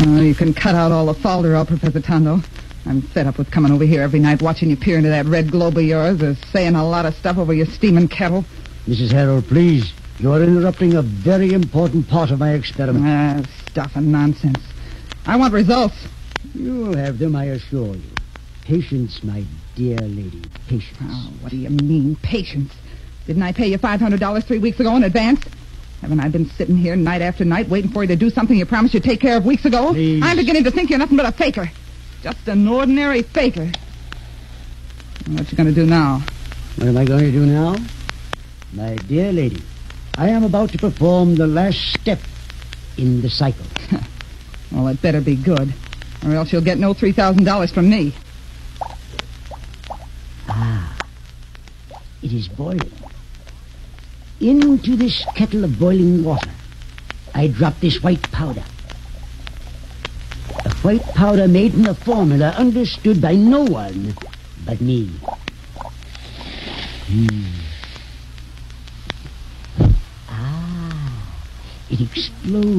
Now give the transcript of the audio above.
Oh, you can cut out all the falderall, Professor Tondo. I'm fed up with coming over here every night watching you peer into that red globe of yours or saying a lot of stuff over your steaming kettle. Mrs. Harold, please. You are interrupting a very important part of my experiment. Stuff and nonsense. I want results. You'll have them, I assure you. Patience, my dear lady. Patience. Oh, what do you mean, patience? Didn't I pay you $500 3 weeks ago in advance? Haven't I been sitting here night after night waiting for you to do something you promised you'd take care of weeks ago? Please. I'm beginning to think you're nothing but a faker. Just an ordinary faker. What you going to do now? What am I going to do now? My dear lady, I am about to perform the last step in the cycle. Well, it better be good, or else you'll get no $3,000 from me. It is boiling. Into this kettle of boiling water, I drop this white powder. A white powder made from a formula understood by no one but me. It explodes.